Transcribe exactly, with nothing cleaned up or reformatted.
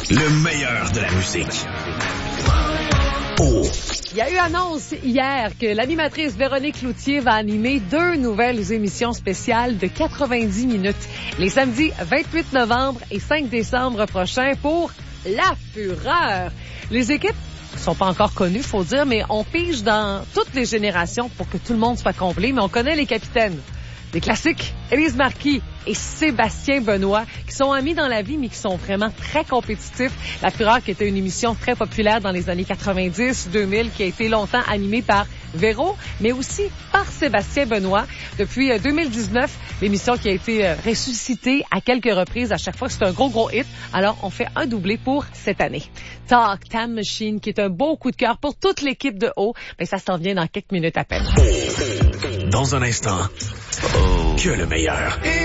Le meilleur de la musique. Oh. Il y a eu annonce hier que l'animatrice Véronique Cloutier va animer deux nouvelles émissions spéciales de quatre-vingt-dix minutes les samedis vingt-huit novembre et cinq décembre prochains pour La Fureur. Les équipes sont pas encore connues, faut dire, mais on pige dans toutes les générations pour que tout le monde soit complet, mais on connaît les capitaines. Des classiques, Élise Marquis et Sébastien Benoît, qui sont amis dans la vie, mais qui sont vraiment très compétitifs. La Fureur, qui était une émission très populaire dans les années quatre-vingt-dix deux mille, qui a été longtemps animée par Véro, mais aussi par Sébastien Benoît. Depuis deux mille dix-neuf, l'émission qui a été ressuscitée à quelques reprises, à chaque fois que c'est un gros, gros hit. Alors, on fait un doublé pour cette année. Talk Time Machine, qui est un beau coup de cœur pour toute l'équipe de haut, mais ça s'en vient dans quelques minutes à peine. Dans un instant, oh. que le meilleur.